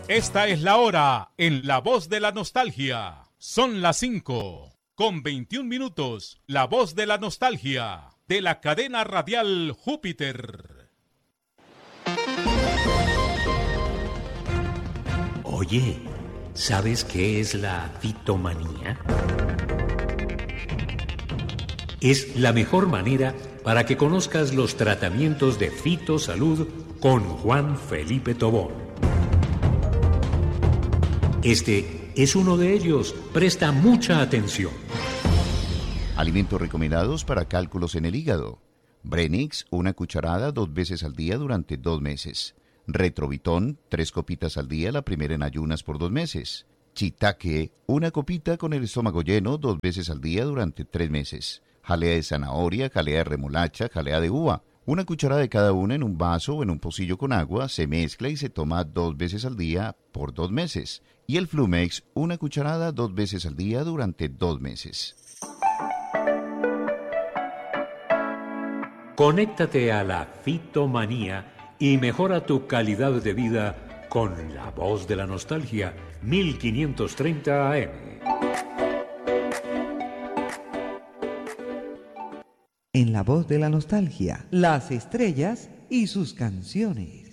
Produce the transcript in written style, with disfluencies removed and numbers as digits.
Esta es la hora en La Voz de la Nostalgia. Son las 5:21. La Voz de la Nostalgia, de la cadena radial Júpiter. Oye, ¿sabes qué es la fitomanía? Es la mejor manera para que conozcas los tratamientos de fitosalud con Juan Felipe Tobón. Este es uno de ellos. Presta mucha atención. Alimentos recomendados para cálculos en el hígado. Brenix, 1 cucharada 2 veces al día durante 2 meses. Retrovitón, 3 copitas al día, la primera en ayunas por 2 meses. Shiitake, 1 copita con el estómago lleno 2 veces al día durante 3 meses. Jalea de zanahoria, jalea de remolacha, jalea de uva. 1 cucharada de cada una en un vaso o en un pocillo con agua, se mezcla y se toma 2 veces al día por 2 meses. Y el Flumex, 1 cucharada 2 veces al día durante 2 meses. Conéctate a la fitomanía y mejora tu calidad de vida con La Voz de la Nostalgia, 1530 AM. En La Voz de la Nostalgia, las estrellas y sus canciones.